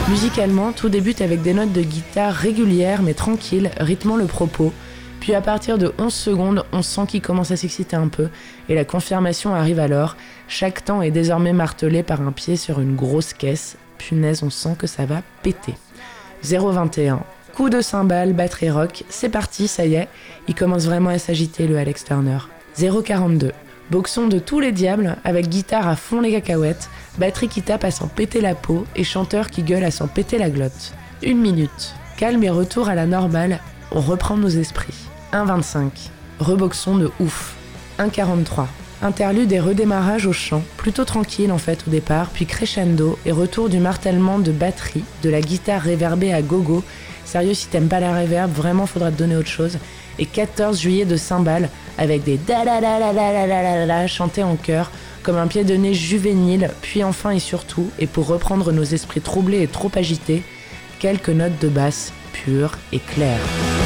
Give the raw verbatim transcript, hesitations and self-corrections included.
Musicalement, tout débute avec des notes de guitare régulières mais tranquilles, rythmant le propos. Puis à partir de onze secondes, on sent qu'il commence à s'exciter un peu, et la confirmation arrive alors. Chaque temps est désormais martelé par un pied sur une grosse caisse. Punaise, on sent que ça va péter. zéro vingt et un. Coup de cymbale, batterie rock, c'est parti, ça y est. Il commence vraiment à s'agiter, le Alex Turner. zéro quarante-deux. Boxon de tous les diables, avec guitare à fond les cacahuètes, batterie qui tape à s'en péter la peau, et chanteur qui gueule à s'en péter la glotte. Une minute. Calme et retour à la normale, on reprend nos esprits. un vingt-cinq. Reboxon de ouf. un quarante-trois. Interlude et redémarrage au chant, plutôt tranquille en fait au départ, puis crescendo et retour du martèlement de batterie, de la guitare réverbée à gogo. Sérieux, si t'aimes pas la réverb, vraiment faudra te donner autre chose. Et quatorze juillet de cymbales avec des da la la la la la la la chantés en chœur, comme un pied de nez juvénile, puis enfin et surtout, et pour reprendre nos esprits troublés et trop agités, quelques notes de basse pures et claires.